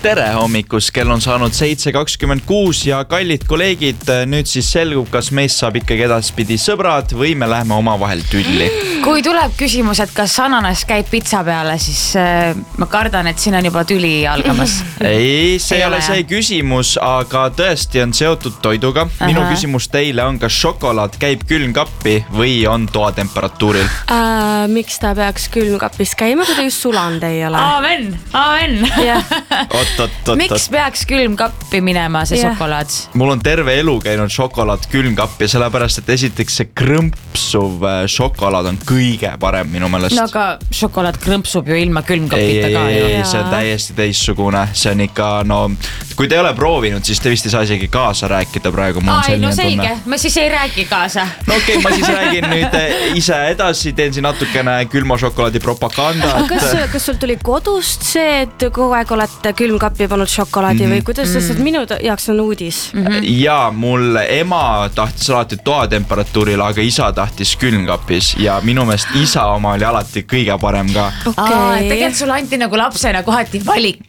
Tere hommikust, kell on saanud 7:26 ja kallid kolleegid, nüüd siis selgub, kas meist saab ikkagi edaspidi sõbrad või me läheme omavahel tülli. Kui tuleb küsimus, et kas ananas käib pitsa peale, siis ma kardan, et siin on juba tüli algamas. Ei, see ei ole see küsimus, aga tõesti on seotud toiduga. Minu küsimus teile on, kas šokolaad käib külmkappi või on toatemperatuuril? Miks ta peaks külmkapis käima, kui ta just sulanud ei ole? Aamen. Oot. Miks peaks külmkappi minema see šokolaad? Mul on terve elu käinud šokolaad külmkappi, sellepärast et esiteks see krõmpsuv šokolaad on kõige parem minu meelest. No aga šokolaad krõmpsub ju ilma külmkapita ka. Ei, see on täiesti teistsugune. See on ikka, kui te ei ole proovinud, siis te vist ei saa isegi kaasa rääkida praegu. Selge, ma siis ei räägi kaasa. No okei, ma siis räägin nüüd ise edasi, teen siin natukene külma šokolaadi propagandat. Kas sul tuli kodust see, et kogu aeg olete külmkappi pannud šokolaadi või kuidas see minu jaoks on uudis? Ja mul ema tahtis alati toatemperatuuril, aga isa tahtis külmkapis ja minu meelest isa oma oli alati kõige parem ka. Tegelikult sul anti nagu lapsena kohati valik.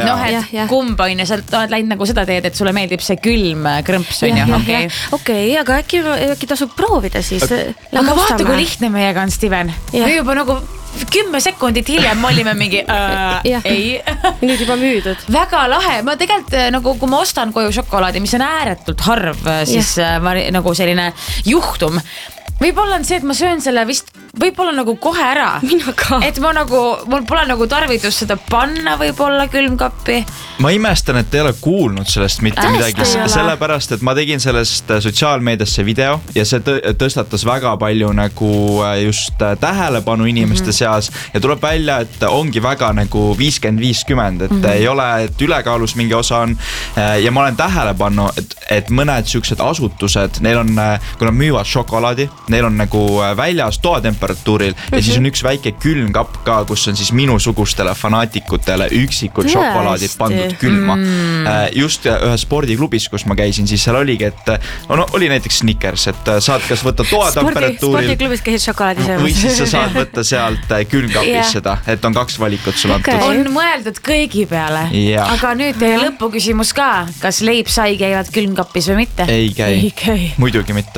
Kumb on ja sa oled läinud nagu seda teed, et sulle meeldib see külm krõmps on ju. Okei, aga äkki tasub proovida siis. Aga vaata, kui lihtne meiega on, Steven. Me juba nagu 10 sekundit hiljem olime mingi ei. Nüüd juba müüdud. Väga lahe. Ma tegelikult nagu, kui ma ostan koju šokolaadi, mis on ääretult harv, siis nagu selline juhtum. Võib-olla on see, et ma söön selle vist võib-olla nagu kohe ära. Mina ka. Et mul pole nagu tarvitus seda panna võib-olla külmkappi. Ma imestan, et te ei ole kuulnud sellest mitte midagi. Sellepärast, et ma tegin sellest sotsiaalmeediasse video ja see tõstatas väga palju nagu just tähelepanu inimeste seas ja tuleb välja, et ongi väga nagu 50-50, et ei ole, et ülekaalus mingi osa on ja ma olen tähele pannu, et mõned siuksed asutused, neil on, kui nad müüvad šokolaadi, neil on nagu väljas toatemperatuuril ja siis on üks väike külmkapp ka, kus on siis minusugustele fanaatikutele üksikud šokolaadid pandud külma. Just ühes spordiklubis, kus ma käisin, siis seal oligi, et oli näiteks Snickers, et saad kas võtta toatemperatuuril spordiklubis käisid šokolaadi söömas. Või siis sa saad võtta sealt külmkapis seda, et on 2 valikut sul antud. On mõeldud kõigi peale. Aga nüüd teie lõpuküsimus ka, kas leib-sai käivad külmkapis või mitte? Ei käi. Muidugi mitte.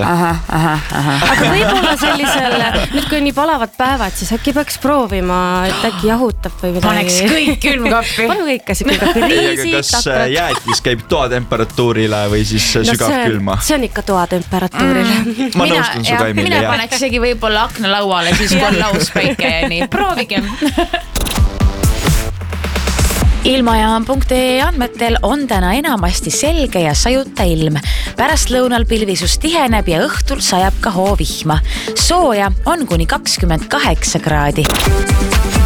Aga võib-olla sellisel, nüüd kui nii palavad päevad, siis äkki peaks proovima, et äkki jahutab või midagi. Paneks kõik külmkappi. Panu kõik käsi külmkappi, riisid, kas jäätis käib toatemperatuurile või siis sügav külma? See on ikka toatemperatuurile. Ma nõustun suga, Emilia. Mina paneks isegi võib-olla akna lauale, siis kui on lauspäike ja nii. Proovigem. Ilmajaam.ee andmetel on täna enamasti selge ja sajuta ilm. Pärast lõunal pilvisus tiheneb ja õhtul sajab ka hoovihma. Sooja on kuni 28 kraadi.